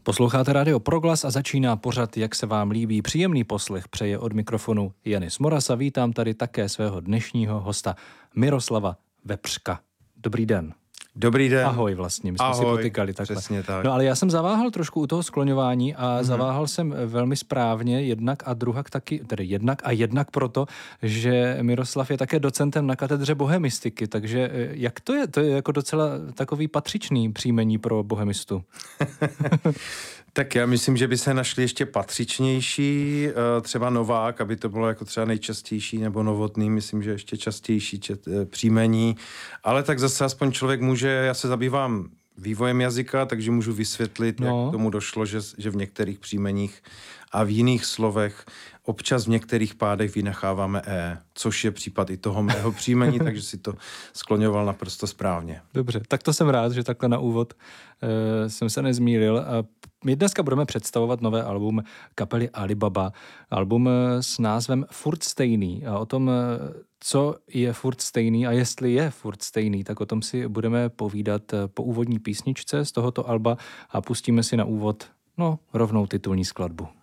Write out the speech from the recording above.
Posloucháte Radio Proglas a začíná pořad, jak se vám líbí. Příjemný poslech přeje od mikrofonu Janis Moras a vítám tady také svého dnešního hosta Miroslava Vepřka. Dobrý den. Dobrý den. Ahoj vlastně, my jsme si potykali takhle. Přesně tak. No ale já jsem zaváhal trošku u toho skloňování a zaváhal jsem velmi správně jednak a druhak taky, tedy jednak proto, že Miroslav je také docentem na katedře bohemistiky, takže jak to je? To je jako docela takový patřičný příjmení pro bohemistu. Tak já myslím, že by se našli ještě patřičnější, třeba Novák, aby to bylo jako třeba nejčastější, nebo Novotný, myslím, že ještě častější příjmení, ale tak zase aspoň člověk může, já se zabývám vývojem jazyka, takže můžu vysvětlit, jak k tomu došlo, že v některých příjmeních a v jiných slovech občas v některých pádech vynecháváme což je případ i toho mého příjmení, takže si to skloňoval naprosto správně. Dobře, tak to jsem rád, že takhle na úvod jsem se nezmýlil. My dneska budeme představovat nové album kapely Alibaba. Album s názvem Furt stejný. A o tom, co je furt stejný a jestli je furt stejný, tak o tom si budeme povídat po úvodní písničce z tohoto alba a pustíme si na úvod rovnou titulní skladbu.